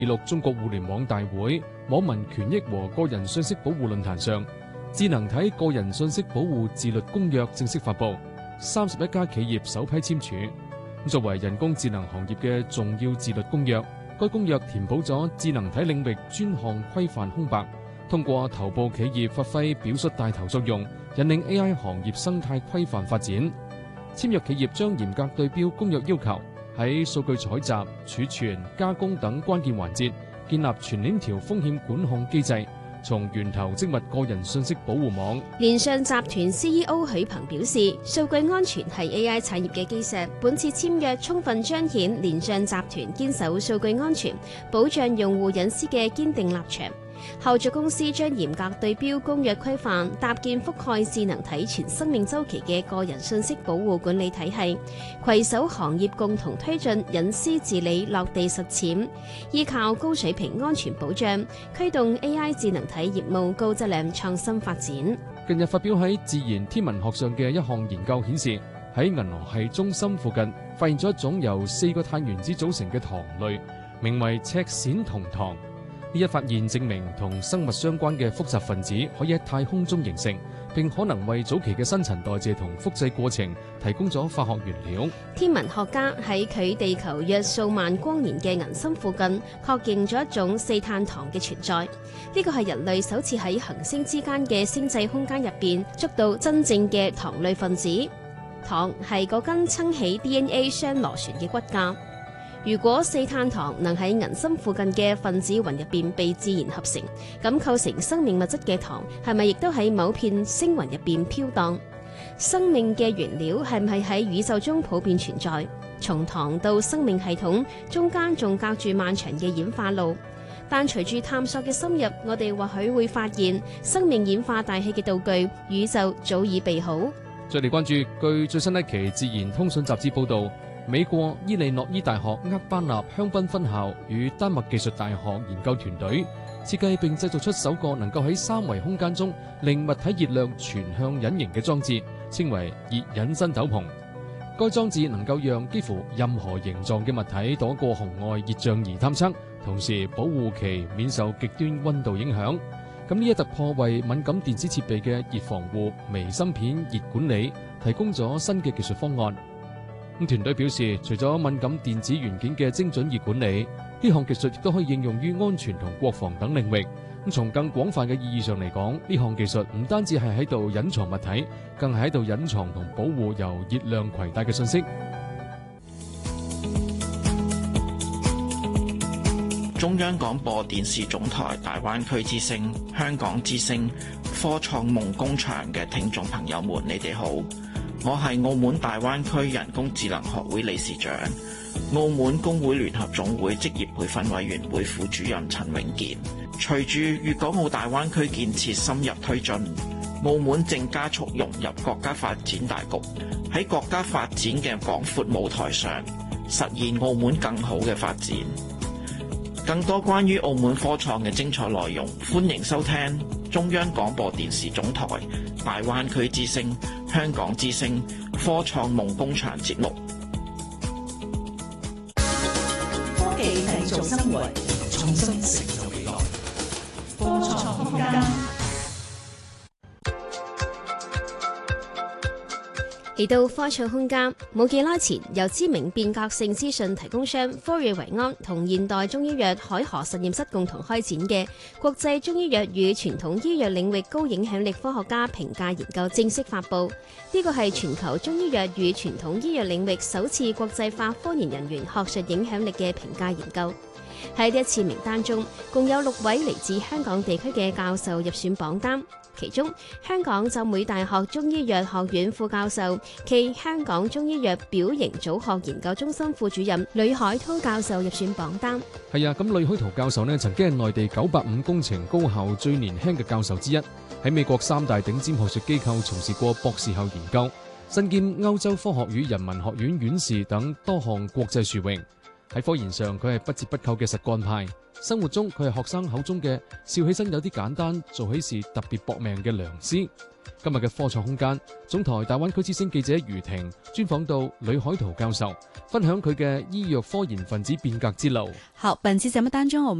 26中國互聯網大會網民權益和個人信息保護論壇上，智能體個人信息保護自律公約正式發布，31家企業首批簽署。作為人工智能行業嘅重要自律公約，該公約填補咗智能體領域專項規範空白，通過頭部企業發揮表率帶頭作用，引領 AI 行業生態規範發展。簽約企業將嚴格對標公約要求，喺數據採集、儲存、加工等關鍵環節建立全鏈條風險管控機制，從源頭織密個人信息保護網。 聯想集團 CEO 許鵬表示，數據安全係 AI 產業嘅基石。本次簽約充分彰顯聯想集團堅守數據安全、保障用戶隱私嘅堅定立場。後續公司將嚴格對標公約規範，搭建覆蓋智能體全生命週期嘅個人信息保護管理體系，攜手行業共同推進隱私治理落地實踐，依靠高水平安全保障，驅動 AI 智能體業務高質量創新發展。 近日發表喺《自然天文學》上嘅一項研究顯示，喺銀河系中心附近發現咗一種由4個碳原子組成嘅糖類，名為赤閃銅糖。呢一發現證明同生物相關嘅複雜分子可以喺太空中形成，並可能為早期嘅新陳代謝同複製過程提供咗化學原料。 天文學家喺距地球約數萬光年嘅銀心附近確認咗一種4碳糖嘅存在。呢個係人類首次喺行星之間嘅星際空間入邊捉到真正嘅糖類分子。糖係嗰根撐起 DNA 雙螺旋嘅骨架。如果4碳糖能喺銀心附近嘅分子雲入邊被自然合成，咁構成生命物質嘅糖係咪亦都喺某片星雲入邊飄蕩？生命嘅原料係唔係喺宇宙中普遍存在？從糖到生命系統中間仲隔住漫長嘅演化路，但隨住探索嘅深入，我哋或許會發現生命演化大戲嘅道具，宇宙早已備好。 再嚟關注，據最新一期《自然通訊》雜誌報導，美國伊利諾伊大學厄班納香檳分校與丹麥技術大學研究團隊設計並製造出首個能夠喺3維空間中令物體熱量全向隱形嘅裝置，稱為熱隱身斗篷。該裝置能夠讓幾乎任何形狀嘅物體躲過紅外熱像儀探測，同時保護其免受極端溫度影響。咁呢一突破為敏感電子設備嘅熱防護、微芯片熱管理提供咗新嘅技術方案。團隊表示，除咗敏感電子元件嘅精準熱管理，呢項技術亦都可以應用於安全同國防等領域。從更廣泛嘅意義上嚟講，呢項技術唔單止係喺度隱藏物體，更係喺度隱藏同保護由熱量攜帶嘅信息。 中央廣播電視總台大灣區之聲、香港之聲、科創夢工場嘅聽眾朋友們，你哋好。我係澳門大灣區人工智能學會理事長、澳門工會聯合總會職業培訓委員會副主任陳永健。隨住粵港澳大灣區建設深入推進，澳門正加速融入國家發展大局，喺國家發展嘅廣闊舞台上，實現澳門更好嘅發展。更多關於澳門科創嘅精彩內容，歡迎收聽中央廣播電視總台大灣區之聲、香港之聲科創夢工場節目。 科技製造生活，創新成就未來。科創空間。 嚟到科創空間，冇幾耐前，由知名變革性資訊提供商科瑞維安同現代中醫藥海河實驗室共同開展嘅國際中醫藥與傳統醫藥領域高影響力科學家評價研究正式發布。呢個係全球中醫藥與傳統醫藥領域首次國際化科研人員學術影響力嘅評價研究。喺呢一次名單中，共有6位嚟自香港地區嘅教授入選榜單。其中，香港浸會大學中醫藥學院副教授暨香港中醫藥表型組學研究中心副主任呂海濤教授入選榜單。 係啊，咁呂海濤教授呢，曾經係內地985工程高校最年輕嘅教授之一，喺美國3大頂尖學術機構從事過博士後研究，身兼歐洲科學與人文學院院士等多項國際殊榮。喺科研上，佢係不折不扣嘅實幹派；生活中，佢係學生口中嘅笑起身有啲簡單，做起事特別搏命嘅良師。 今日嘅科創空間，總台大灣區之聲記者余婷專訪到呂海濤教授，分享佢嘅醫藥科研分子變革之路。 好，本期節目當中我們